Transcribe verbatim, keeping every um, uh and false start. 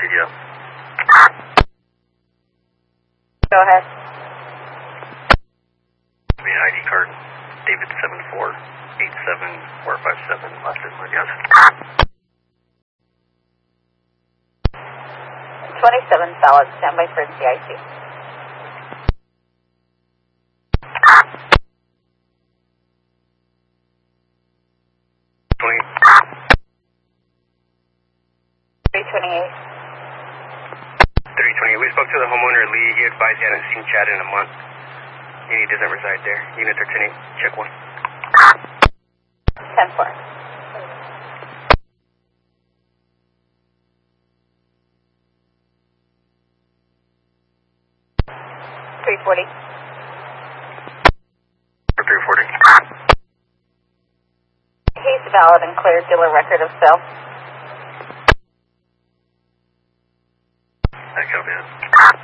C D L. Go ahead. I mean, I D card, David seven four eight seven four five seven, last in my guess. twenty-seven solid, standby for C I C. twenty. three twenty-eight. three twenty. We spoke to the homeowner, Lee. He advised he hadn't seen Chad in a month. Unit doesn't reside there. Unit thirteen eight, check one. ten four. three forty. three forty. He's valid and clear dealer record of sale. I copy that.